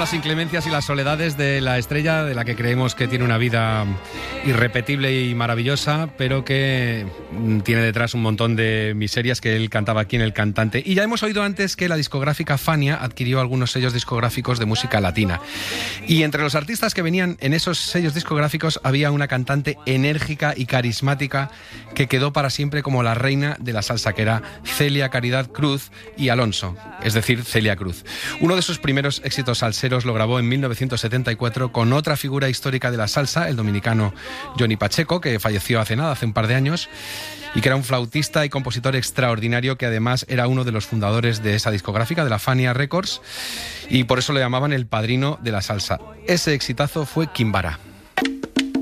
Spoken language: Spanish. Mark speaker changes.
Speaker 1: las inclemencias y las soledades de la estrella de la que creemos que tiene una vida irrepetible y maravillosa, pero que tiene detrás un montón de miserias que él cantaba aquí en El Cantante. Y ya hemos oído antes que la discográfica Fania adquirió algunos sellos discográficos de música latina. Y entre los artistas que venían en esos sellos discográficos había una cantante enérgica y carismática que quedó para siempre como la reina de la salsa, que era Celia Caridad Cruz y Alonso, es decir, Celia Cruz. Uno de sus primeros éxitos salseros lo grabó en 1974 con otra figura histórica de la salsa, el dominicano Johnny Pacheco, que falleció hace un par de años, y que era un flautista y compositor extraordinario, que además era uno de los fundadores de esa discográfica, de la Fania Records, y por eso le llamaban el padrino de la salsa. Ese exitazo fue Kimbara.